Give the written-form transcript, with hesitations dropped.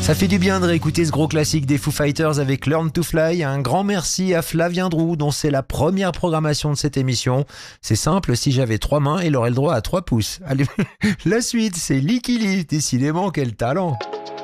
Ça fait du bien de réécouter ce gros classique des Foo Fighters avec Learn to Fly. Un grand merci à Flavien Drou, dont c'est la première programmation de cette émission. C'est simple, si j'avais 3 mains, il aurait le droit à 3 pouces. Allez, la suite, c'est Licky Lee. Décidément, quel talent!